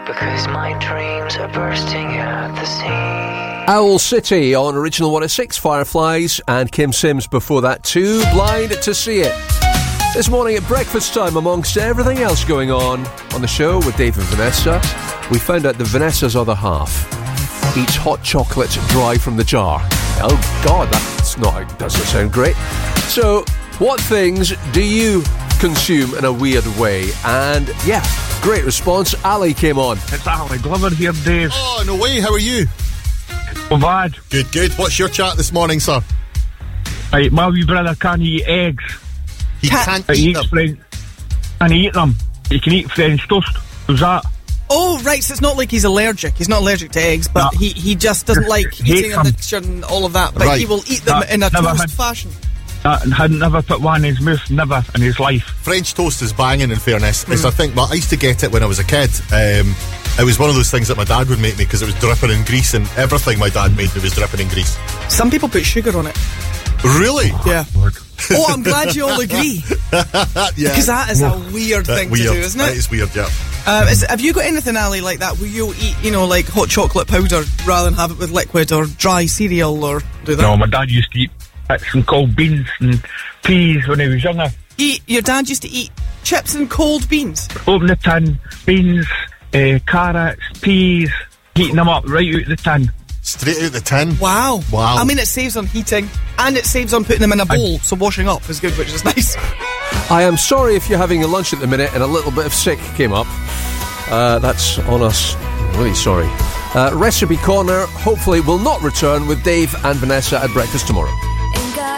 because my dreams are bursting at the seams. Owl City on Original 106, Fireflies, and Kim Sims before that, Too Blind to See It. This morning at breakfast time, amongst everything else going on the show with Dave and Vanessa, we found out that Vanessa's other half eats hot chocolate dry from the jar. Oh God, doesn't sound great. So, what things do you consume in a weird way? And yeah, great response. Ali came on. It's Ali Glover here, Dave. Oh, no way, how are you? Not bad. Good. What's your chat this morning, sir? Right, my wee brother can't eat eggs. He can't He eat eats them. And he eat them. He can eat French toast. Who's that? Oh, right, so it's not like he's allergic. He's not allergic to eggs, but No. he just doesn't like eating them and all of that, but Right. he will eat them in a Never toast had- fashion. Had never put one in his mouth, never in his life. French toast is banging, in fairness. It's, I think, I used to get it when I was a kid. It was one of those things that my dad would make me because it was dripping in grease, and everything my dad made me was dripping in grease. Some people put sugar on it. Really? Yeah. Oh, I'm glad you all agree. Yeah. Because that is a weird thing weird. to do, isn't That it? is weird, yeah. Have you got anything, Ali, like that where you'll eat, like hot chocolate powder rather than have it with liquid or dry cereal or do that? No, my dad used to eat chips and cold beans and peas when he was younger. Your dad used to eat chips and cold beans? Open the tin, beans, carrots, peas, heating them up right out the tin. Straight out the tin. Wow. Wow. I mean, it saves on heating and it saves on putting them in a bowl, so washing up is good, which is nice. I am sorry if you're having your lunch at the minute and a little bit of sick came up. That's on us. I'm really sorry. Recipe Corner hopefully will not return with Dave and Vanessa at breakfast tomorrow.